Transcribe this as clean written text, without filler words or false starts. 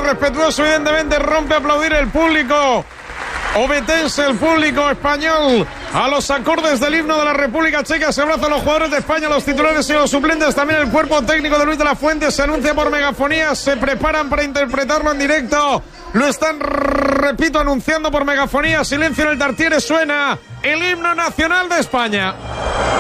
respetuoso, evidentemente rompe a aplaudir el público obetense, el público español, a los acordes del himno de la República Checa. Se abrazan los jugadores de España, los titulares y los suplentes, también el cuerpo técnico de Luis de la Fuente. Se anuncia por megafonía, se preparan para interpretarlo en directo, lo están, repito, anunciando por megafonía. Silencio en el Tartiere, suena el himno nacional de España.